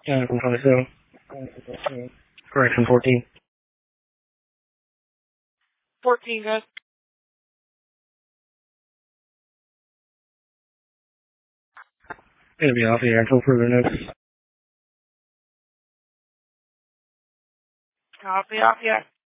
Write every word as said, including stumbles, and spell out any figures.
Uh, from twenty-seven. Correction, fourteen. fourteen, guys. Gonna be off the air until further notice. Copy, off, yeah.